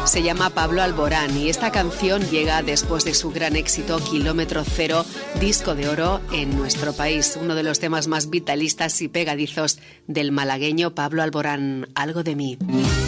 Se llama Pablo Alborán y esta canción llega después de su gran éxito Kilómetro Cero, disco de oro en nuestro país. Uno de los temas más vitalistas y pegadizos del malagueño Pablo Alborán, Algo de mí.